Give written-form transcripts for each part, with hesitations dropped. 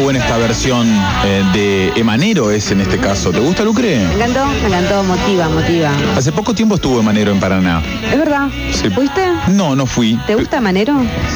buena esta versión de Emanero es en este caso. ¿Te gusta, Lucre? Me encantó, motiva. Hace poco tiempo estuvo Emanero en Paraná. ¿Es verdad? Sí. ¿Fuiste? No fui. ¿Te gusta Emanero?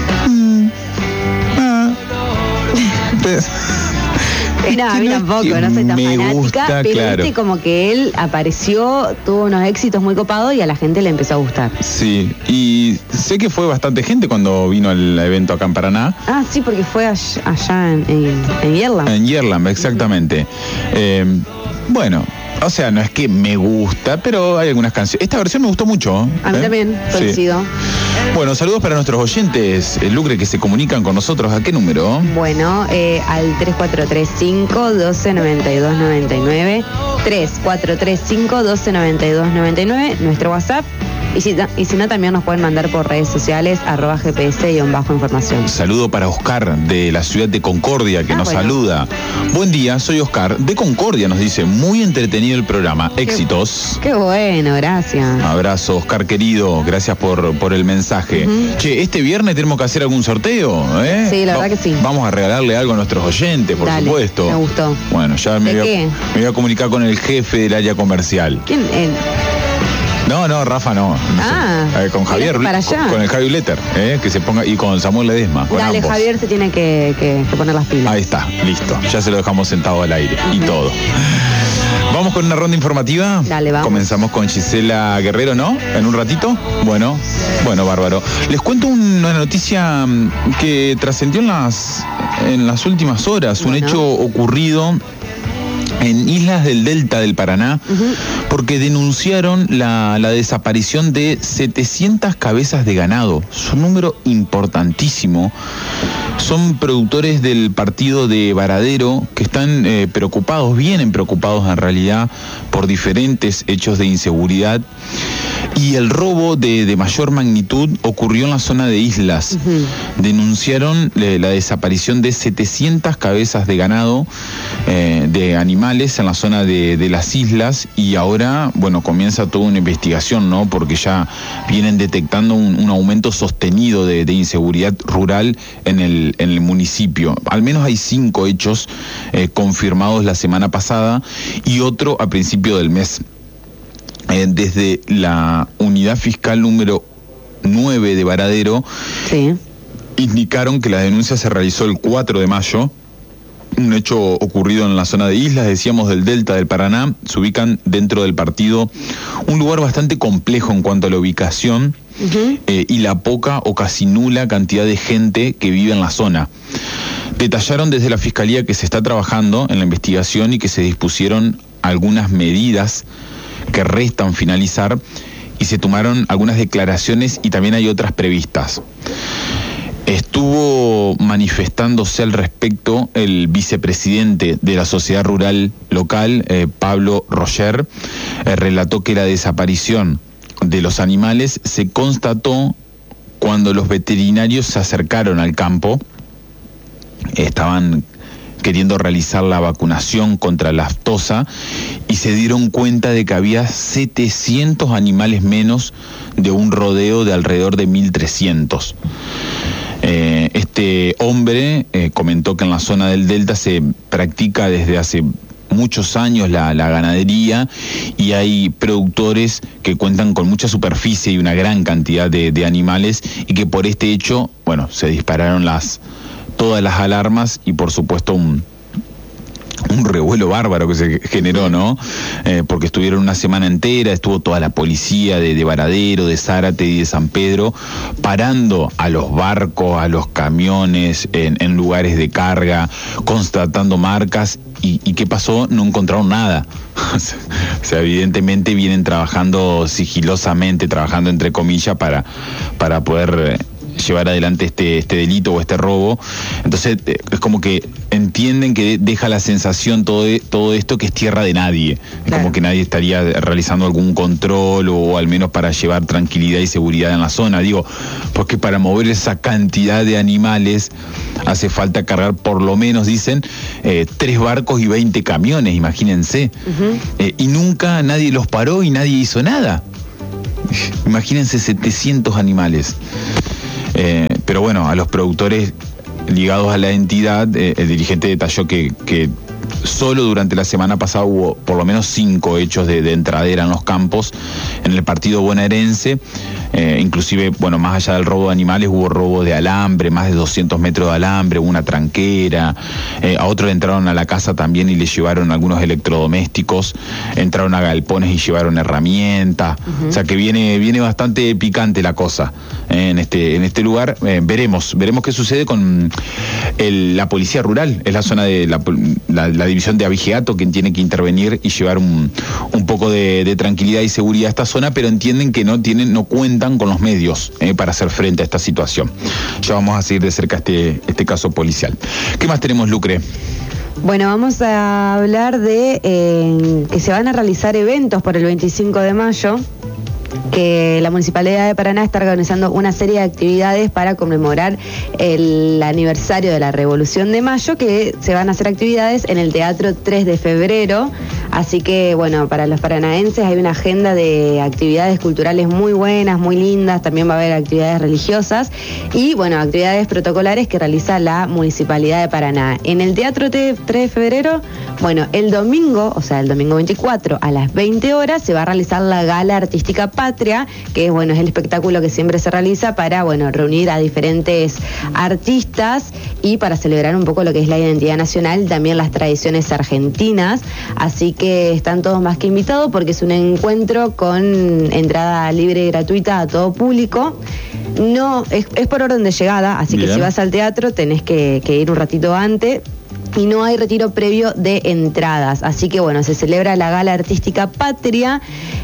No, a mí tampoco, no soy tan fanática, gusta, pero claro. viste como que él apareció, tuvo unos éxitos muy copados y a la gente le empezó a gustar. Sí, y sé que fue bastante gente cuando vino al evento acá en Paraná. Ah, sí, porque fue allá en Yerland. En Yerland, exactamente. Bueno, o sea, no es que me gusta, pero hay algunas canciones. Esta versión me gustó mucho. A mí también, coincido. Sí. Bueno, saludos para nuestros oyentes, Lucre, que se comunican con nosotros. ¿A qué número? Bueno, al 3435-129299, 3435-129299, nuestro WhatsApp. Y si no, también nos pueden mandar por redes sociales, @GPS_información. Saludo para Oscar, de la ciudad de Concordia, que nos saluda. Buen día, soy Oscar, de Concordia, nos dice. Muy entretenido el programa. Éxitos. Qué bueno, gracias. Abrazo, Oscar querido. Gracias por el mensaje. Che, este viernes tenemos que hacer algún sorteo, ¿eh? Sí, la verdad que sí. Vamos a regalarle algo a nuestros oyentes, por supuesto. Me gustó. Bueno, ya me voy a comunicar con el jefe del área comercial. ¿Quién? No, Rafa no. Con Javier, para allá. Con el Javi Letter, que se ponga, y con Samuel Ledesma. Dale, ambos. Javier se tiene que poner las pilas. Ahí está, listo. Ya se lo dejamos sentado al aire y todo. Vamos con una ronda informativa. Dale, vamos. Comenzamos con Gisela Guerrero, ¿no? En un ratito. Bueno, bárbaro. Les cuento una noticia que trascendió en las últimas horas. Un hecho ocurrido en islas del Delta del Paraná, porque denunciaron la desaparición de 700 cabezas de ganado. Es un número importantísimo. Son productores del partido de Varadero que están vienen preocupados en realidad por diferentes hechos de inseguridad. Y el robo de mayor magnitud ocurrió en la zona de islas. Denunciaron la desaparición de 700 cabezas de ganado, de animales en la zona de las islas, y ahora, comienza toda una investigación, ¿no? Porque ya vienen detectando un aumento sostenido de inseguridad rural en el municipio. Al menos hay 5 hechos confirmados la semana pasada y otro a principio del mes. Desde la unidad fiscal número 9 de Varadero, indicaron que la denuncia se realizó el 4 de mayo, un hecho ocurrido en la zona de islas, decíamos, del Delta del Paraná. Se ubican dentro del partido, un lugar bastante complejo en cuanto a la ubicación y la poca o casi nula cantidad de gente que vive en la zona. Detallaron desde la Fiscalía que se está trabajando en la investigación y que se dispusieron algunas medidas que restan finalizar, y se tomaron algunas declaraciones y también hay otras previstas. Estuvo manifestándose al respecto el vicepresidente de la Sociedad Rural Local, Pablo Roger. Relató que la desaparición de los animales se constató cuando los veterinarios se acercaron al campo. Estaban queriendo realizar la vacunación contra la aftosa y se dieron cuenta de que había 700 animales menos de un rodeo de alrededor de 1.300. Este hombre comentó que en la zona del Delta se practica desde hace muchos años la ganadería, y hay productores que cuentan con mucha superficie y una gran cantidad de animales, y que por este hecho, se dispararon todas las alarmas y por supuesto un revuelo bárbaro que se generó, ¿no? Porque estuvieron una semana entera, estuvo toda la policía de Varadero, de Zárate y de San Pedro, parando a los barcos, a los camiones, en lugares de carga, constatando marcas. ¿Y qué pasó? No encontraron nada. O sea, evidentemente vienen trabajando sigilosamente, trabajando entre comillas, para poder llevar adelante este delito o este robo. Entonces es como que entienden que deja la sensación todo esto que es tierra de nadie. Claro. Como que nadie estaría realizando algún control, o al menos para llevar tranquilidad y seguridad en la zona. Digo, porque para mover esa cantidad de animales hace falta cargar, por lo menos dicen, 3 barcos y 20 camiones, imagínense. Y nunca nadie los paró y nadie hizo nada. Imagínense 700 animales. Pero a los productores ligados a la entidad. El dirigente detalló que solo durante la semana pasada hubo por lo menos 5 hechos de entradera en los campos en el partido bonaerense. Inclusive, bueno, más allá del robo de animales, hubo robo de alambre, más de 200 metros de alambre, hubo una tranquera. A otros entraron a la casa también y le llevaron algunos electrodomésticos. Entraron a galpones y llevaron herramientas. O sea que viene bastante picante la cosa en este lugar. Veremos qué sucede con la policía rural. Es la zona de la división de abigeato quien tiene que intervenir y llevar un poco de tranquilidad y seguridad a esta zona, pero entienden que no cuentan con los medios para hacer frente a esta situación. Ya vamos a seguir de cerca este caso policial. ¿Qué más tenemos, Lucre? Bueno, vamos a hablar de que se van a realizar eventos por el 25 de mayo, que la Municipalidad de Paraná está organizando una serie de actividades para conmemorar el aniversario de la Revolución de Mayo, que se van a hacer actividades en el Teatro 3 de Febrero. Así que, bueno, para los paranaenses hay una agenda de actividades culturales muy buenas, muy lindas. También va a haber actividades religiosas y, bueno, actividades protocolares que realiza la Municipalidad de Paraná. En el Teatro 3 de Febrero, bueno, el domingo, o sea, el domingo 24 a las 20 horas se va a realizar la Gala Artística Patria, que, bueno, es el espectáculo que siempre se realiza para, bueno, reunir a diferentes artistas y para celebrar un poco lo que es la identidad nacional y también las tradiciones argentinas. Así que están todos más que invitados porque es un encuentro con entrada libre y gratuita a todo público. No, es por orden de llegada, así que si vas al teatro tenés que ir un ratito antes. Y no hay retiro previo de entradas. Así que, bueno, se celebra la Gala Artística Patria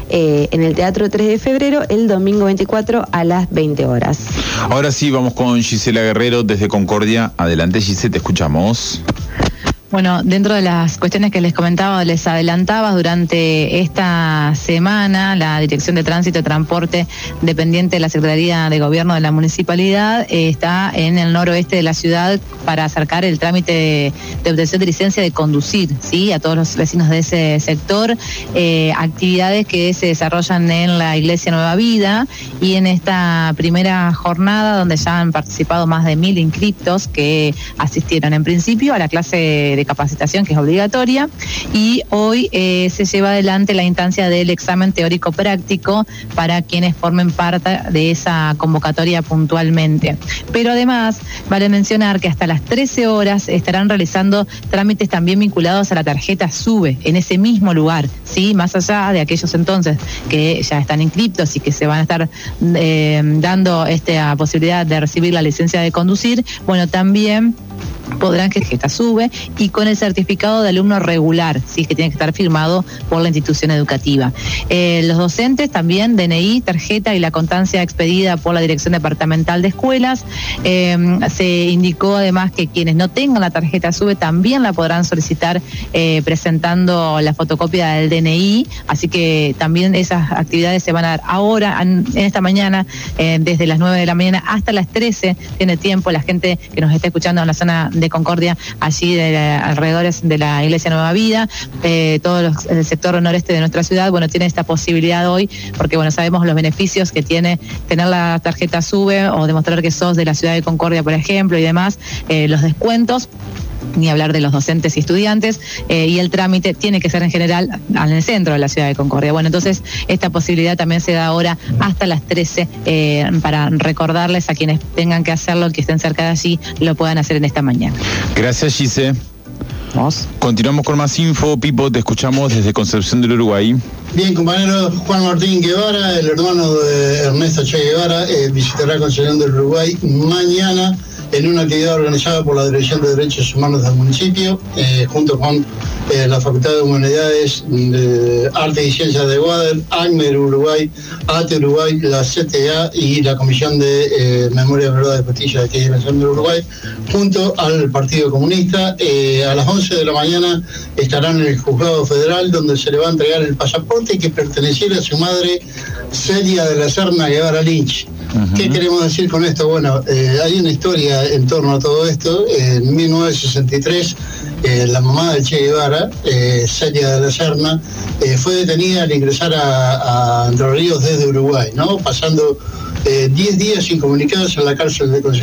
en el Teatro 3 de Febrero el domingo 24 a las 20 horas. Ahora sí, vamos con Gisela Guerrero desde Concordia. Adelante, Gisela, te escuchamos. Bueno, dentro de las cuestiones que les comentaba, les adelantaba, durante esta semana la Dirección de Tránsito y Transporte, dependiente de la Secretaría de Gobierno de la Municipalidad, está en el noroeste de la ciudad para acercar el trámite de obtención de licencia de conducir, ¿sí?, a todos los vecinos de ese sector. Actividades que se desarrollan en la Iglesia Nueva Vida y en esta primera jornada donde ya han participado más de 1000 inscriptos que asistieron en principio a la clase de capacitación, que es obligatoria, y hoy se lleva adelante la instancia del examen teórico práctico para quienes formen parte de esa convocatoria puntualmente. Pero además vale mencionar que hasta las 13 horas estarán realizando trámites también vinculados a la tarjeta SUBE en ese mismo lugar, ¿sí?, más allá de aquellos entonces que ya están inscriptos y que se van a estar dando esta posibilidad de recibir la licencia de conducir. Bueno, también podrán que tarjeta SUBE y con el certificado de alumno regular, ¿sí?, que tiene que estar firmado por la institución educativa. Los docentes también, DNI, tarjeta y la constancia expedida por la Dirección Departamental de Escuelas. Se indicó además que quienes no tengan la tarjeta SUBE también la podrán solicitar presentando la fotocopia del DNI, así que también esas actividades se van a dar ahora, en esta mañana, desde las 9 de la mañana hasta las 13, tiene tiempo la gente que nos está escuchando en la zona de Concordia, allí de alrededores de la Iglesia Nueva Vida, el sector noreste de nuestra ciudad, bueno, tiene esta posibilidad hoy, porque, bueno, sabemos los beneficios que tiene tener la tarjeta SUBE o demostrar que sos de la ciudad de Concordia, por ejemplo, y demás, los descuentos, ni hablar de los docentes y estudiantes, y el trámite tiene que ser en general en el centro de la ciudad de Concordia. Bueno, entonces esta posibilidad también se da ahora hasta las 13 para recordarles a quienes tengan que hacerlo, que estén cerca de allí, lo puedan hacer en esta mañana. Gracias, Gise. ¿Vos? Continuamos con más info. Pipo, te escuchamos desde Concepción del Uruguay. Bien, compañero, Juan Martín Guevara, el hermano de Ernesto Che Guevara, visitará Concepción del Uruguay mañana en una actividad organizada por la Dirección de Derechos Humanos del municipio, junto con la Facultad de Humanidades, Arte y Ciencias de Guadalajara, ACMER Uruguay, ATE Uruguay, la CTA y la Comisión de Memoria, Verdad y Justicia de aquí de Concepción del Uruguay, junto al Partido Comunista. A las 11 de la mañana estarán en el Juzgado Federal, donde se le va a entregar el pasaporte que perteneciera a su madre, Celia de la Serna Guevara Lynch. ¿Qué queremos decir con esto? Bueno, hay una historia en torno a todo esto. En 1963, la mamá de Che Guevara, Celia de la Serna, fue detenida al ingresar a Entre Ríos desde Uruguay, ¿no?, pasando 10 días incomunicados en la cárcel de Concepción.